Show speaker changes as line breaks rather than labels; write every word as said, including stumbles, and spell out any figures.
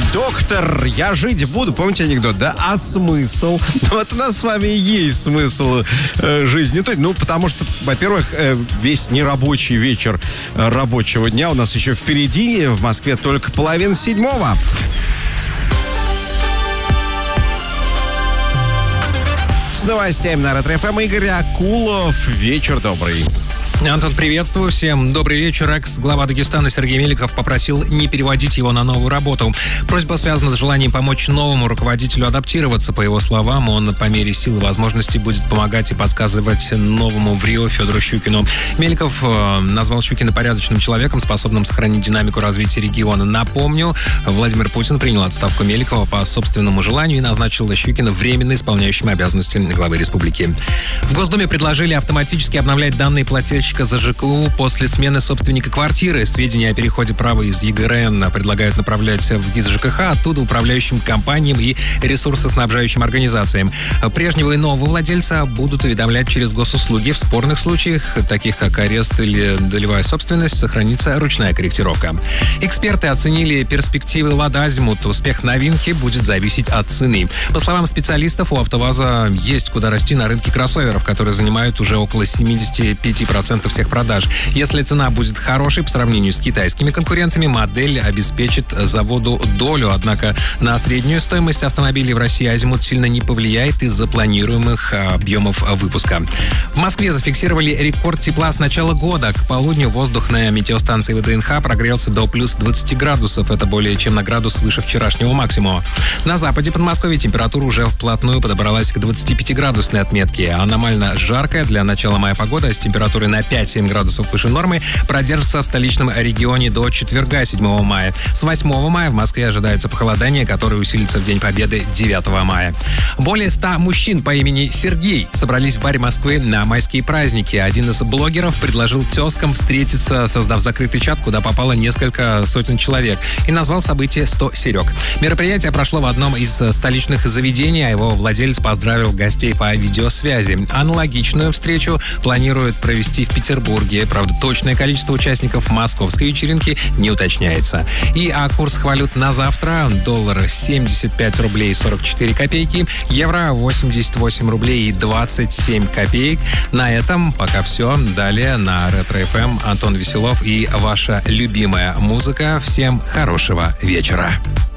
Доктор, я жить буду. Помните анекдот, да? А смысл? Ну, вот у нас с вами и есть смысл э, жизни. Ну, потому что, во-первых, э, весь нерабочий вечер э, рабочего дня у нас еще впереди. В Москве только половина седьмого. С новостями на Ретро-ФМ Игорь Акулов. Вечер добрый.
Антон, приветствую всем. Добрый вечер. Экс-глава Дагестана Сергей Меликов попросил не переводить его на новую работу. Просьба связана с желанием помочь новому руководителю адаптироваться. По его словам, он по мере сил и возможностей будет помогать и подсказывать новому в Рио Федору Щукину. Меликов э, назвал Щукина порядочным человеком, способным сохранить динамику развития региона. Напомню, Владимир Путин принял отставку Меликова по собственному желанию и назначил Щукина временно исполняющим обязанности главы республики. В Госдуме предложили автоматически обновлять данные плательщика за ЖКУ после смены собственника квартиры. Сведения о переходе права из ЕГРН предлагают направлять в ГИС ЖКХ, оттуда управляющим компаниям и ресурсоснабжающим организациям. Прежнего и нового владельца будут уведомлять через госуслуги. В спорных случаях, таких как арест или долевая собственность, сохранится ручная корректировка. Эксперты оценили перспективы «Лада Азимут». Успех новинки будет зависеть от цены. По словам специалистов, у АвтоВАЗа есть куда расти на рынке кроссоверов, которые занимают уже около семьдесят пять процентов всех продаж. Если цена будет хорошей по сравнению с китайскими конкурентами, модель обеспечит заводу долю. Однако на среднюю стоимость автомобилей в России Азимут сильно не повлияет из-за планируемых объемов выпуска. В Москве зафиксировали рекорд тепла с начала года. К полудню воздух на метеостанции ВДНХ прогрелся до плюс двадцать градусов. Это более чем на градус выше вчерашнего максимума. На западе Подмосковья температура уже вплотную подобралась к двадцатипятиградусной отметке. Аномально жаркая для начала мая погода с температурой на пять-семь градусов выше нормы продержится в столичном регионе до четверга, седьмого мая. С восьмого мая в Москве ожидается похолодание, которое усилится в День Победы, девятого мая. Более ста мужчин по имени Сергей собрались в баре Москвы на майские праздники. Один из блогеров предложил тезкам встретиться, создав закрытый чат, куда попало несколько сотен человек, и назвал событие «сто Серег». Мероприятие прошло в одном из столичных заведений, а его владелец поздравил гостей по видеосвязи. Аналогичную встречу планируют провести в Петербурге. Правда, точное количество участников московской вечеринки не уточняется. И а курс валют на завтра: доллар семьдесят пять рублей сорок четыре копейки, евро восемьдесят восемь рублей и двадцать семь копеек. На этом пока все. Далее на Ретро-ФМ Антон Веселов и ваша любимая музыка. Всем хорошего вечера.